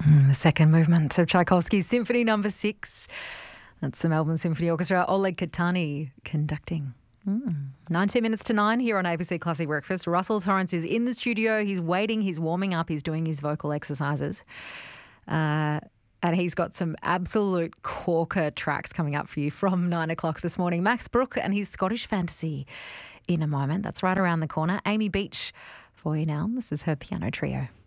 The second movement of Tchaikovsky's Symphony No. 6. That's the Melbourne Symphony Orchestra. Oleg Katani conducting. 19 minutes to 9 here on ABC Classic Breakfast. Russell Torrance is in the studio. He's waiting. He's warming up. He's doing his vocal exercises. And he's got some absolute corker tracks coming up for you from 9 o'clock this morning. Max Brook and his Scottish Fantasy in a moment. That's right around the corner. Amy Beach for you now. This is her piano trio.